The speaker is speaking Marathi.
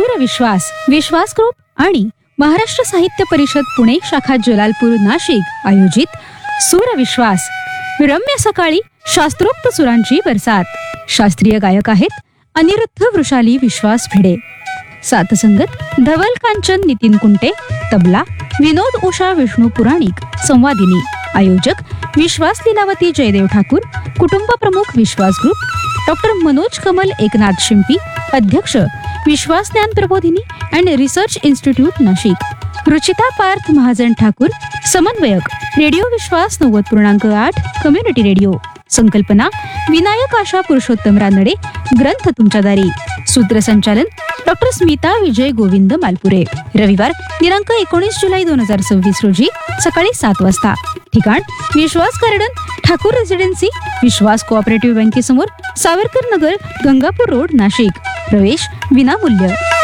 सूरविश्वास विश्वास ग्रुप आणि महाराष्ट्र साहित्य परिषद पुणे शाखा जलालपूर नाशिक आयोजित सूरविश्वास रम्य सकाळी शास्त्रोक्त सुरांची बरसात। शास्त्रीय गायक आहेत अनिरुद्ध वृषाली विश्वास भिडे। साथसंगत धवल कांचन नितीन कुंटे, तबला विनोद उषा विष्णू पुराणिक, संवादिनी। आयोजक विश्वास लीलावती जयदेव ठाकूर, कुटुंब प्रमुख विश्वास ग्रुप, डॉक्टर मनोज कमल एकनाथ शिंपी, अध्यक्ष विश्वास ज्ञान प्रबोधिनी and research institute Nashik, Ruchita Parth Mahajan Thakur, समन्वयक रेडिओ विश्वास 90.8 कम्युनिटी रेडिओ। संकल्पना विनायक आशा पुरुषोत्तम रानडे, ग्रंथ तुमच्या दारी। सूत्रसंचालन डॉक्टर स्मिता विजय गोविंद मालपुरे। रविवार दिनांक 19 जुलै 2026 रोजी सकाळी 7 वाजता। ठिकाण विश्वास गार्डन, ठाकूर रेसिडेन्सी, विश्वास कोऑपरेटिव्ह बँकेसमोर, सावरकर नगर, गंगापूर रोड, नाशिक। प्रवेश विनामूल्य।